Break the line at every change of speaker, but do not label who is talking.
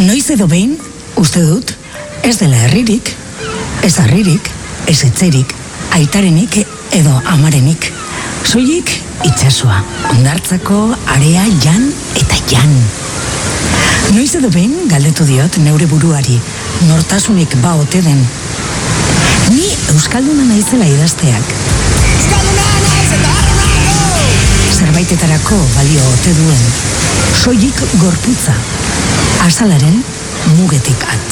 Noiz edo behin, uste dut, ez dela herririk, ez harririk, ez etzerik, aitarenik edo amarenik. Soilik itsasoa, hondartzako area jan eta jan. Noiz edo behin galdetu diot neure buruari, nortasunik ba ote den. Ni euskalduna naizela idazteak. Zerbaitetarako balio ote duen. Soilik gorputza, azalaren mugetik at.